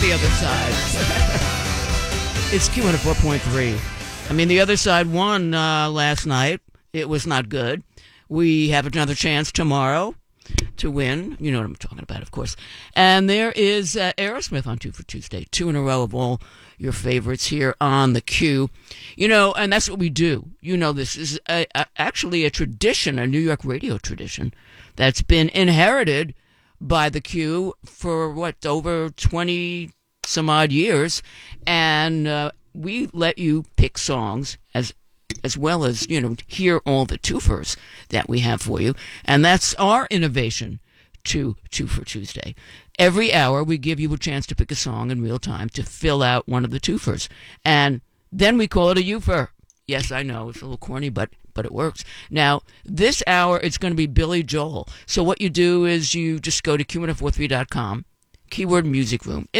the other side. It's Q104.3. I mean, the other side won last night. It was not good. We have another chance tomorrow to win. You know what I'm talking about, of course. And there is Aerosmith on 2 for Tuesday. 2 in a row of all your favorites here on the Q. You know, and that's what we do. You know, this is actually a tradition, a New York radio tradition that's been inherited by the Q for, over 20 some odd years. And we let you pick songs as well as, hear all the twofers that we have for you. And that's our innovation to 2 for Tuesday. Every hour, we give you a chance to pick a song in real time to fill out one of the twofers. And then we call it a ufer. Yes, I know, it's a little corny, but it works. Now, this hour, it's going to be Billy Joel. So what you do is you just go to Q1043.com, keyword music room.